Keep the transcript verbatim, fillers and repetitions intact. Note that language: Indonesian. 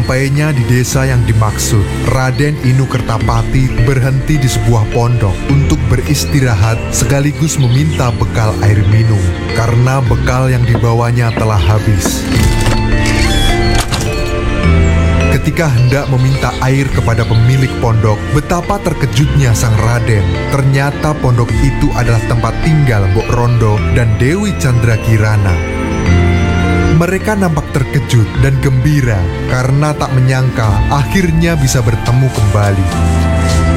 Sesampainya di desa yang dimaksud, Raden Inu Kertapati berhenti di sebuah pondok untuk beristirahat sekaligus meminta bekal air minum karena bekal yang dibawanya telah habis. Ketika hendak meminta air kepada pemilik pondok, betapa terkejutnya sang Raden. Ternyata pondok itu adalah tempat tinggal Mbok Rondo dan Dewi Chandrakirana. Mereka nampak terkejut dan gembira karena tak menyangka akhirnya bisa bertemu kembali.